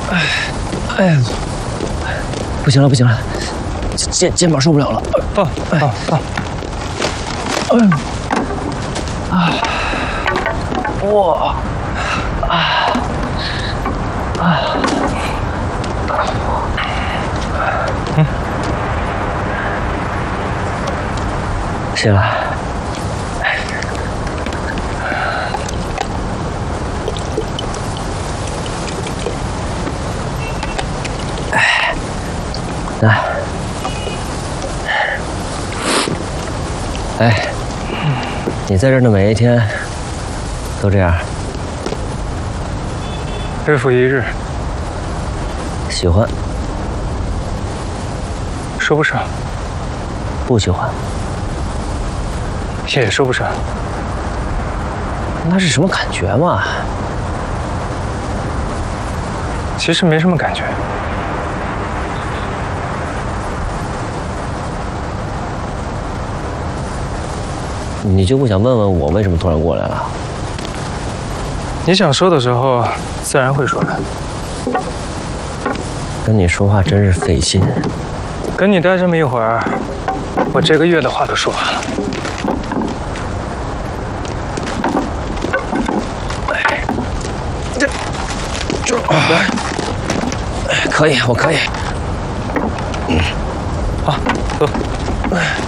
哎，不行了，不行了，肩膀受不了了。哇！谢了。来。哎，你在这儿的每一天都这样？ 日复一日。 喜欢？ 说不上。 不喜欢？ 也说不上。 那是什么感觉嘛？ 其实没什么感觉。 你就不想问问我为什么突然过来了？ 你想说的时候，自然会说的。 跟你说话真是费劲。 跟你待这么一会儿，我这个月的话都说完了。 可以，我可以。 好，走。